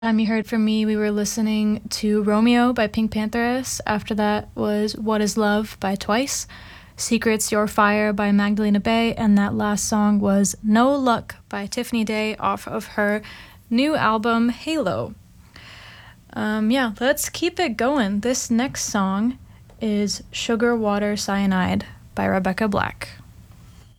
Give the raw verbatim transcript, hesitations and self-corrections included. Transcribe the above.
Time you heard from me, we were listening to Romeo by Pink Pantheress. After that was What Is Love by Twice, Secrets Your Fire by Magdalena Bay, and that last song was No Luck by Tiffany Day off of her new album Halo. Um, yeah, let's keep it going. This next song is Sugar Water Cyanide by Rebecca Black.